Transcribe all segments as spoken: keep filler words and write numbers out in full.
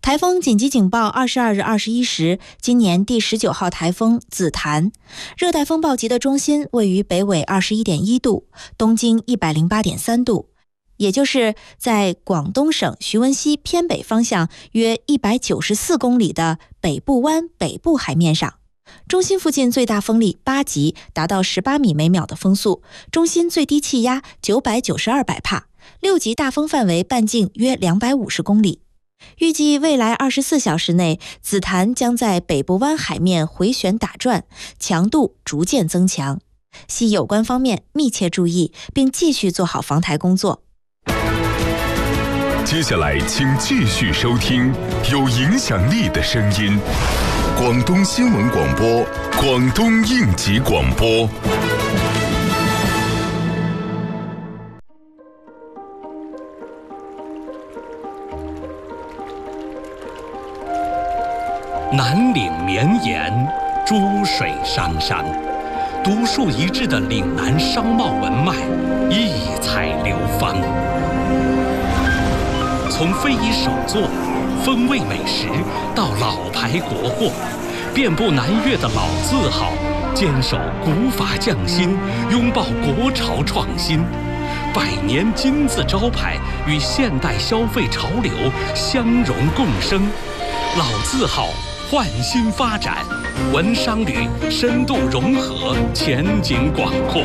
台风紧急警报二十二日二十一时，今年第十九号台风紫檀，热带风暴级的中心位于北纬二十一点一度，东经一百零八点三度，也就是在广东省徐闻溪偏北方向约一百九十四公里的北部湾北部海面上。中心附近最大风力八级，达到十八米每秒的风速，中心最低气压九百九十二百帕，六级大风范围半径约两百五十公里。预计未来二十四小时内，紫檀将在北部湾海面回旋打转，强度逐渐增强，系有关方面密切注意，并继续做好防台工作。 接下来请继续收听有影响力的声音，广东新闻广播，广东应急广播。 南岭绵延，珠水汤汤，独树一帜的岭南商贸文脉异彩流芳。从非遗手作、风味美食到老牌国货，遍布南粤的老字号，坚守古法匠心，拥抱国潮创新，百年金字招牌与现代消费潮流相融共生，老字号焕新发展，文商旅深度融合，前景广阔。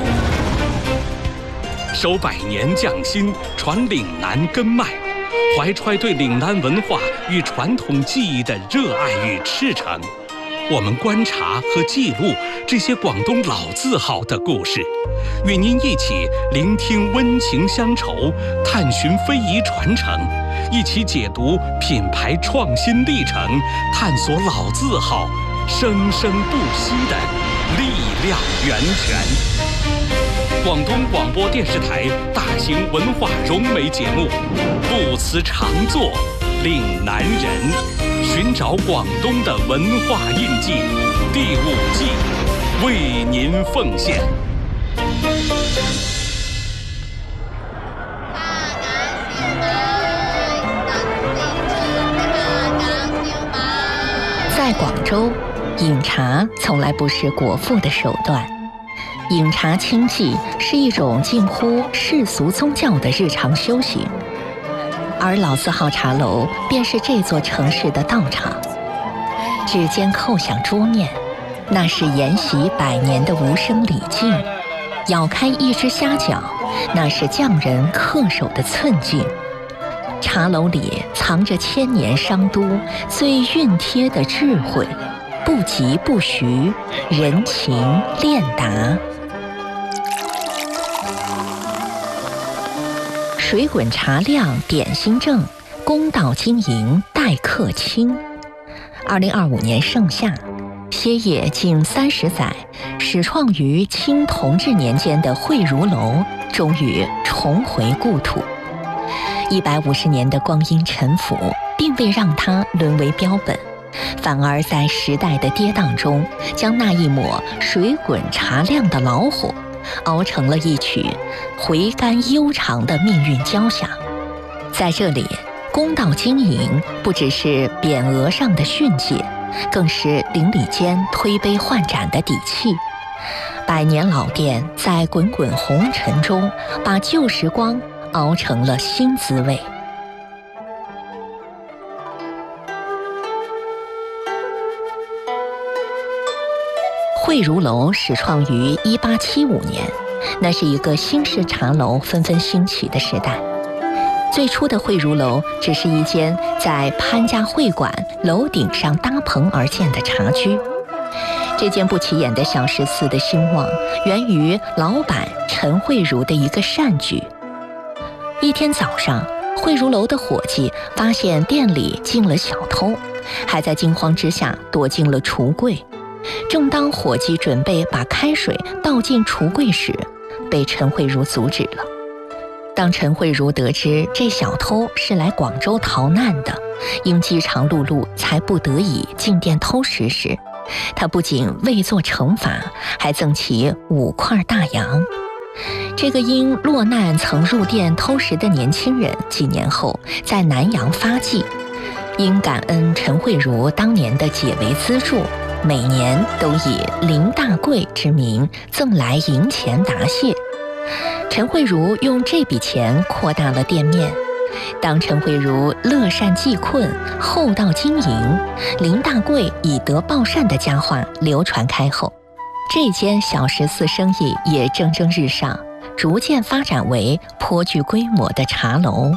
守百年匠心，传岭南根脉，怀揣对岭南文化与传统技艺的热爱与赤诚。我们观察和记录这些广东老字号的故事，与您一起聆听温情乡愁，探寻非遗传承，一起解读品牌创新历程，探索老字号生生不息的力量源泉。广东广播电视台大型文化融媒节目《不辞常作岭南人》，寻找广东的文化印记，第五季为您奉献。 在广州，饮茶从来不是果腹的手段，饮茶清寂是一种近乎世俗宗教的日常修行，而老字号茶楼便是这座城市的道场。指尖叩响桌面，那是沿袭百年的无声礼敬；咬开一只虾饺，那是匠人恪守的寸劲。茶楼里藏着千年商都最熨帖的智慧，不疾不徐，人情练达。水滚茶亮点心正，公道经营待客清。二零二五年盛夏，歇业近三十载，始创于清同治年间的惠如楼，终于重回故土。一百五十年的光阴沉浮，并未让它沦为标本，反而在时代的跌宕中，将那一抹水滚茶亮的老火，熬成了一曲回甘悠长的命运交响。在这里，公道经营不只是匾额上的训诫，更是邻里间推杯换盏的底气。百年老店在滚滚红尘中，把旧时光熬成了新滋味。惠如楼始创于一八七五年，那是一个新式茶楼纷纷兴起的时代。最初的惠如楼只是一间在潘家会馆楼顶上搭棚而建的茶居。这间不起眼的小食肆的兴旺，源于老板陈慧如的一个善举。一天早上，惠如楼的伙计发现店里进了小偷，还在惊慌之下躲进了橱柜。正当伙计准备把开水倒进橱柜时，被陈慧如阻止了。当陈慧如得知这小偷是来广州逃难的，因饥肠辘辘才不得已进店偷食时，他不仅未做惩罚，还赠其五块大洋。这个因落难曾入店偷食的年轻人，几年后在南洋发迹， 因感恩陈慧茹当年的解围资助，每年都以林大贵之名赠来银钱答谢。陈慧茹用这笔钱扩大了店面。当陈慧茹乐善济困、厚道经营，林大贵以德报善的佳话流传开后，这间小食肆生意也蒸蒸日上，逐渐发展为颇具规模的茶楼。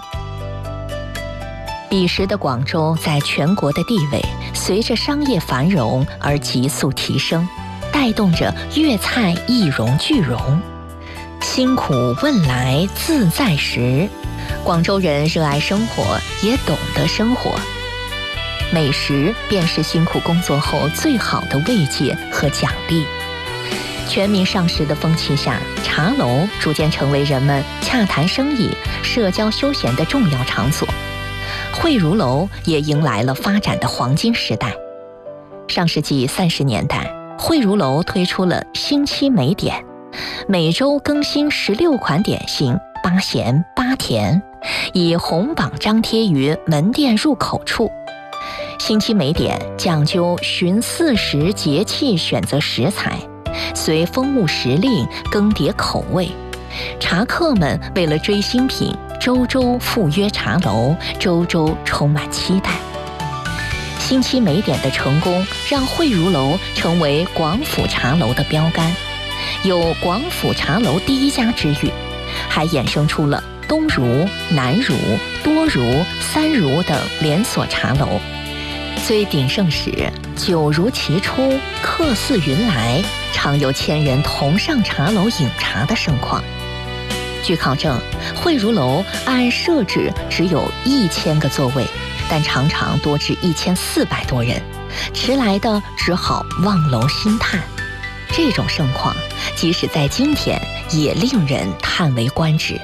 彼时的广州在全国的地位随着商业繁荣而急速提升，带动着粤菜一荣俱荣。辛苦问来自在时，广州人热爱生活，也懂得生活。美食便是辛苦工作后最好的慰藉和奖励。全民上食的风气下，茶楼逐渐成为人们洽谈生意、社交休闲的重要场所。汇如楼也迎来了发展的黄金时代。上世纪三十年代，汇如楼推出了星期美点，每周更新十六款点心，八咸八甜，以红榜张贴于门店入口处。星期美点讲究循四时节气选择食材，随风物时令更迭口味。茶客们为了追新品，周周赴约茶楼，周周充满期待。星期美点的成功，让汇如楼成为广府茶楼的标杆，有广府茶楼第一家之誉，还衍生出了东如、南如、多如、三如等连锁茶楼。最鼎盛时，酒如其出，客似云来，常有千人同上茶楼饮茶的盛况。据考证，汇如楼按设置只有一千个座位，但常常多至一千四百多人，迟来的只好望楼兴叹。这种盛况，即使在今天，也令人叹为观止。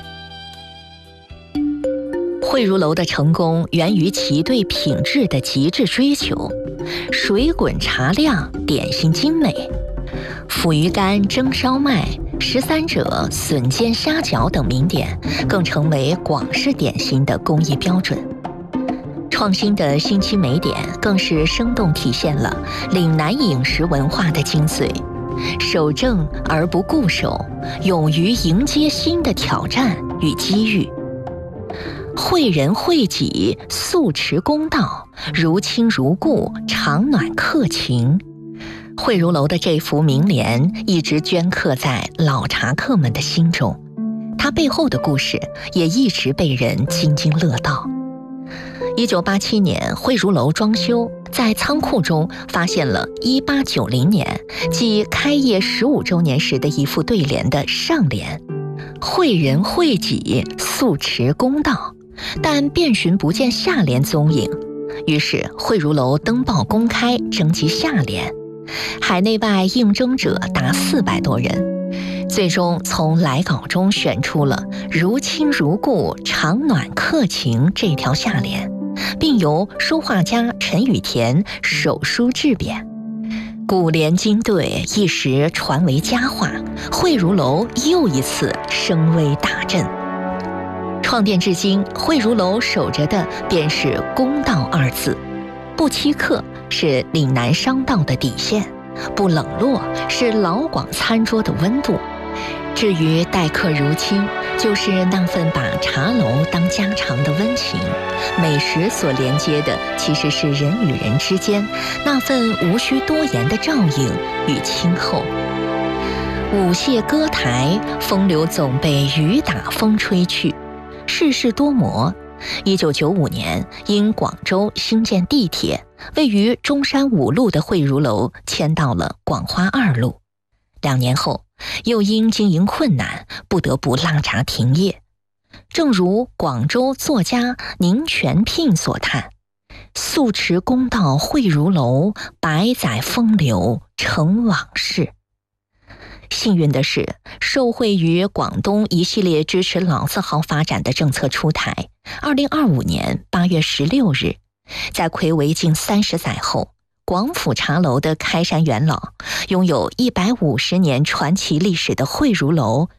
汇如楼的成功源于其对品质的极致追求，水滚茶亮，点心精美。腐鱼干蒸烧麦、十三者笋煎虾饺等名点更成为广式点心的工艺标准。创新的星期美点更是生动体现了岭南饮食文化的精髓，守正而不固守，勇于迎接新的挑战与机遇。惠人惠己，素持公道，如亲如故，常暖客情。汇如楼的这幅名联一直镌刻在老茶客们的心中，它背后的故事也一直被人津津乐道。一九八七年，汇如楼装修，在仓库中发现了一八九零年，即开业十五周年时的一副对联的上联：惠人惠己，素持公道。但遍寻不见下联踪影，于是汇如楼登报公开征集下联，海内外应征者达四百多人，最终从来稿中选出了如亲如故，常暖客情这条下联，并由书画家陈雨田手书制匾。古联金对一时传为佳话，汇如楼又一次声威大振。创店至今，汇如楼守着的便是公道二字，不欺客是岭南商道的底线，不冷落是老广餐桌的温度。至于待客如亲，就是那份把茶楼当家常的温情。美食所连接的其实是人与人之间那份无需多言的照应与亲厚。舞榭歌台，风流总被雨打风吹去。世事多磨。一九九五年，因广州兴建地铁，位于中山五路的汇如楼迁到了广花二路。两年后，又因经营困难，不得不拉闸停业。正如广州作家宁全聘所叹：“素持公道汇如楼，百载风流成往事。”幸运的是，受惠于广东一系列支持老字号发展的政策出台，二零二五年八月十六日，在睽违近三十载后，广府茶楼的开山元老，拥有一百五十年传奇历史的汇如楼